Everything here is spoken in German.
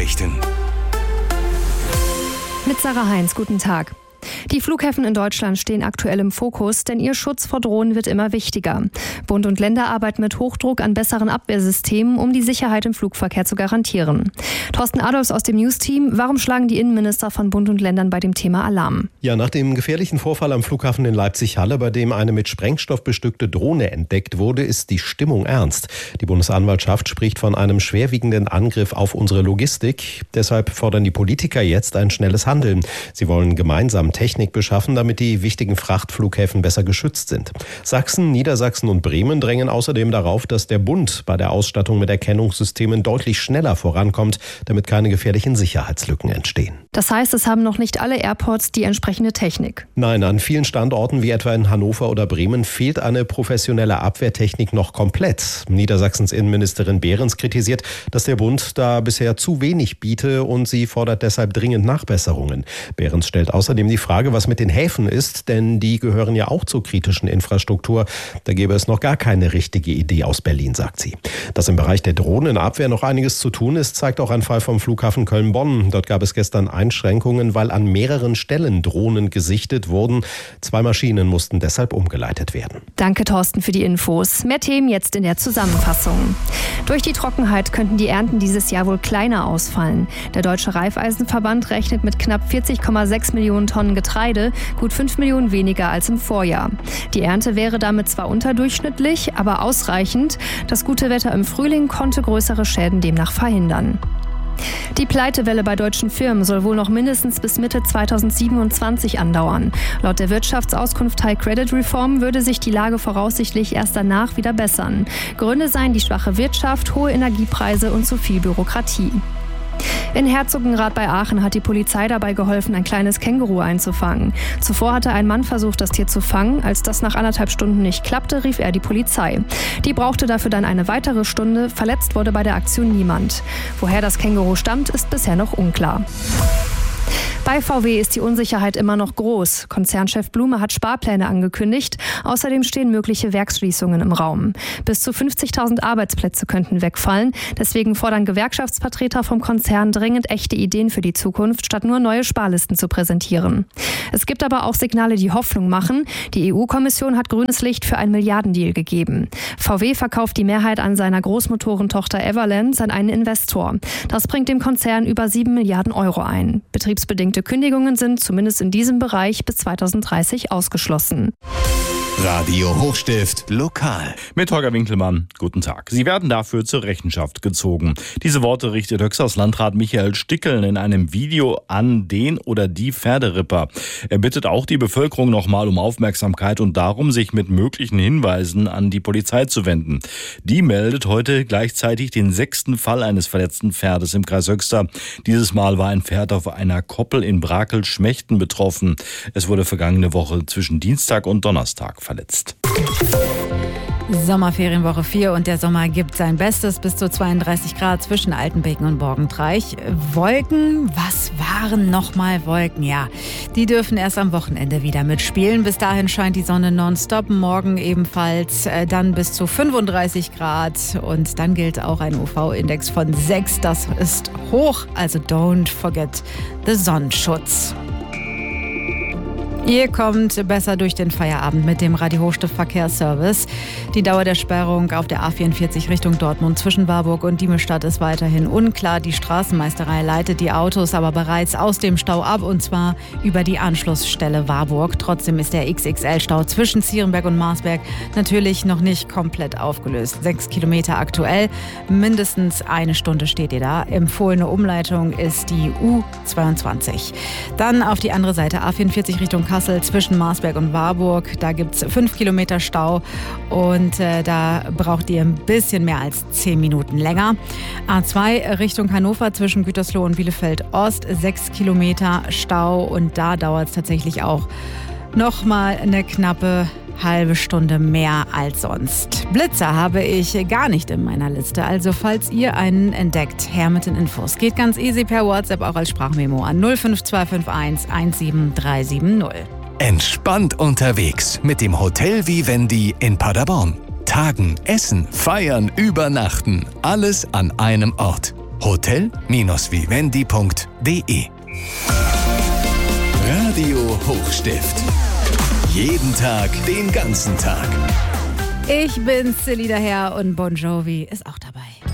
Nachrichten. Mit Sarah Heinz, guten Tag. Die Flughäfen in Deutschland stehen aktuell im Fokus, denn ihr Schutz vor Drohnen wird immer wichtiger. Bund und Länder arbeiten mit Hochdruck an besseren Abwehrsystemen, um die Sicherheit im Flugverkehr zu garantieren. Thorsten Adolfs aus dem News-Team, warum schlagen die Innenminister von Bund und Ländern bei dem Thema Alarm? Ja, nach dem gefährlichen Vorfall am Flughafen in Leipzig-Halle, bei dem eine mit Sprengstoff bestückte Drohne entdeckt wurde, ist die Stimmung ernst. Die Bundesanwaltschaft spricht von einem schwerwiegenden Angriff auf unsere Logistik. Deshalb fordern die Politiker jetzt ein schnelles Handeln. Sie wollen gemeinsam Technik beschaffen, damit die wichtigen Frachtflughäfen besser geschützt sind. Sachsen, Niedersachsen und Bremen drängen außerdem darauf, dass der Bund bei der Ausstattung mit Erkennungssystemen deutlich schneller vorankommt, damit keine gefährlichen Sicherheitslücken entstehen. Das heißt, es haben noch nicht alle Airports die entsprechende Technik? Nein, an vielen Standorten wie etwa in Hannover oder Bremen fehlt eine professionelle Abwehrtechnik noch komplett. Niedersachsens Innenministerin Behrens kritisiert, dass der Bund da bisher zu wenig biete und sie fordert deshalb dringend Nachbesserungen. Behrens stellt außerdem die Frage, was mit den Häfen ist, denn die gehören ja auch zur kritischen Infrastruktur. Da gäbe es noch gar keine richtige Idee aus Berlin, sagt sie. Dass im Bereich der Drohnenabwehr noch einiges zu tun ist, zeigt auch ein Fall vom Flughafen Köln-Bonn. Dort gab es gestern Einschränkungen, weil an mehreren Stellen Drohnen gesichtet wurden. 2 Maschinen mussten deshalb umgeleitet werden. Danke, Thorsten, für die Infos. Mehr Themen jetzt in der Zusammenfassung. Durch die Trockenheit könnten die Ernten dieses Jahr wohl kleiner ausfallen. Der Deutsche Raiffeisenverband rechnet mit knapp 40,6 Millionen Tonnen Getreide, gut 5 Millionen weniger als im Vorjahr. Die Ernte wäre damit zwar unterdurchschnittlich, aber ausreichend. Das gute Wetter im Frühling konnte größere Schäden demnach verhindern. Die Pleitewelle bei deutschen Firmen soll wohl noch mindestens bis Mitte 2027 andauern. Laut der Wirtschaftsauskunft High Credit Reform würde sich die Lage voraussichtlich erst danach wieder bessern. Gründe seien die schwache Wirtschaft, hohe Energiepreise und zu viel Bürokratie. In Herzogenrath bei Aachen hat die Polizei dabei geholfen, ein kleines Känguru einzufangen. Zuvor hatte ein Mann versucht, das Tier zu fangen. Als das nach 1,5 Stunden nicht klappte, rief er die Polizei. Die brauchte dafür dann eine weitere Stunde. Verletzt wurde bei der Aktion niemand. Woher das Känguru stammt, ist bisher noch unklar. Bei VW ist die Unsicherheit immer noch groß. Konzernchef Blume hat Sparpläne angekündigt. Außerdem stehen mögliche Werksschließungen im Raum. Bis zu 50.000 Arbeitsplätze könnten wegfallen. Deswegen fordern Gewerkschaftsvertreter vom Konzern dringend echte Ideen für die Zukunft, statt nur neue Sparlisten zu präsentieren. Es gibt aber auch Signale, die Hoffnung machen. Die EU-Kommission hat grünes Licht für einen Milliardendeal gegeben. VW verkauft die Mehrheit an seiner Großmotorentochter Everland an einen Investor. Das bringt dem Konzern über 7 Milliarden Euro ein. Betriebsbedingte Kündigungen sind zumindest in diesem Bereich bis 2030 ausgeschlossen. Radio Hochstift lokal. Mit Holger Winkelmann. Guten Tag. Sie werden dafür zur Rechenschaft gezogen. Diese Worte richtet Höxters Landrat Michael Stickeln in einem Video an den oder die Pferderipper. Er bittet auch die Bevölkerung nochmal um Aufmerksamkeit und darum, sich mit möglichen Hinweisen an die Polizei zu wenden. Die meldet heute gleichzeitig den 6. Fall eines verletzten Pferdes im Kreis Höxter. Dieses Mal war ein Pferd auf einer Koppel in Brakel-Schmechten betroffen. Es wurde vergangene Woche zwischen Dienstag und Donnerstag verletzt. Sommerferienwoche 4 und der Sommer gibt sein Bestes, bis zu 32 Grad zwischen Altenbeken und Borgentreich. Wolken, was waren nochmal Wolken? Ja, die dürfen erst am Wochenende wieder mitspielen. Bis dahin scheint die Sonne nonstop, morgen ebenfalls dann bis zu 35 Grad und dann gilt auch ein UV-Index von 6. Das ist hoch, also don't forget the Sonnenschutz. Ihr kommt besser durch den Feierabend mit dem Radio Hochstift Verkehrsservice. Die Dauer der Sperrung auf der A44 Richtung Dortmund zwischen Warburg und Diemestadt ist weiterhin unklar. Die Straßenmeisterei leitet die Autos aber bereits aus dem Stau ab und zwar über die Anschlussstelle Warburg. Trotzdem ist der XXL-Stau zwischen Zierenberg und Marsberg natürlich noch nicht komplett aufgelöst. 6 Kilometer aktuell, mindestens eine Stunde steht ihr da. Empfohlene Umleitung ist die U22. Dann auf die andere Seite A44 Richtung Kassel zwischen Marsberg und Warburg. Da gibt es 5 Kilometer Stau und da braucht ihr ein bisschen mehr als 10 Minuten länger. A2 Richtung Hannover zwischen Gütersloh und Bielefeld Ost, 6 Kilometer Stau und da dauert es tatsächlich auch nochmal eine knappe halbe Stunde mehr als sonst. Blitzer habe ich gar nicht in meiner Liste. Also falls ihr einen entdeckt, her mit den Infos. Geht ganz easy per WhatsApp, auch als Sprachmemo an 05251 17370. Entspannt unterwegs mit dem Hotel Vivendi in Paderborn. Tagen, essen, feiern, übernachten. Alles an einem Ort. hotel-vivendi.de. Radio Hochstift. Jeden Tag, den ganzen Tag. Ich bin Silly daher und Bon Jovi ist auch dabei.